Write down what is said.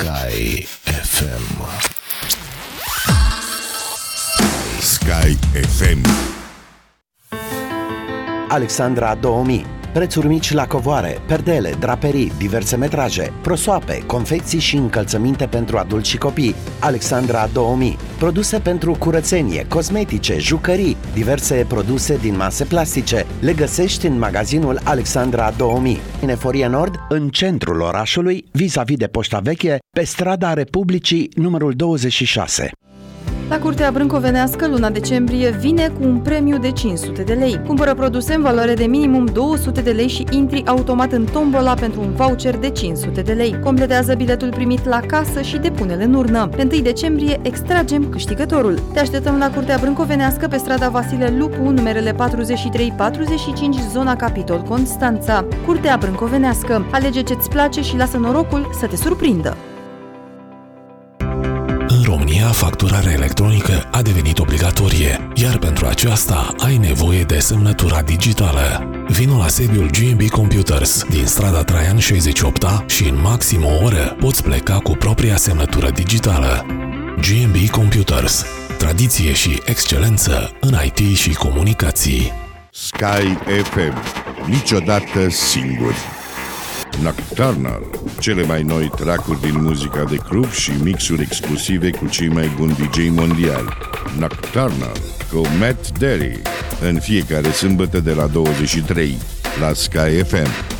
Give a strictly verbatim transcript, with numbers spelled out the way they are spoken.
Sky F M. Sky F M. Alexandra două mii. Prețuri mici la covoare, perdele, draperii, diverse metraje, prosoape, confecții și încălțăminte pentru adulți și copii. Alexandra două mii. Produse pentru curățenie, cosmetice, jucării, diverse produse din mase plastice. Le găsești în magazinul Alexandra două mii. În Eforie Nord, în centrul orașului, vis-a-vis de Poșta Veche, pe strada Republicii, numărul douăzeci și șase. La Curtea Brâncovenească, luna decembrie vine cu un premiu de cinci sute de lei. Cumpără produse în valoare de minimum două sute de lei și intri automat în tombola pentru un voucher de cinci sute de lei. Completează biletul primit la casă și depune-l în urnă. Pe întâi decembrie extragem câștigătorul. Te așteptăm la Curtea Brâncovenească pe strada Vasile Lupu, numerele patruzeci și trei patruzeci și cinci, zona Capitol Constanța. Curtea Brâncovenească. Alege ce-ți place și lasă norocul să te surprindă. În România, facturarea electronică a devenit obligatorie, iar pentru aceasta ai nevoie de semnătura digitală. Vino la sediul G and B Computers din strada Traian șaizeci și opt A și în maxim o oră poți pleca cu propria semnătură digitală. G and B Computers. Tradiție și excelență în I T și comunicații. Sky F M. Niciodată singuri. Nocturnal. Cele mai noi track-uri din muzica de club și mixuri exclusive cu cei mai buni D J mondiali. Nocturnal cu Matt Darey. În fiecare sâmbătă de la douăzeci și trei la Sky F M.